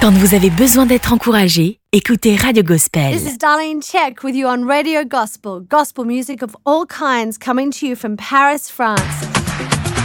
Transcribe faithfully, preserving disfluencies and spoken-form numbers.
Quand vous avez besoin d'être encouragé, écoutez Radio Gospel. This is Darlene Check with you on Radio Gospel. Gospel music of all kinds coming to you from Paris, France.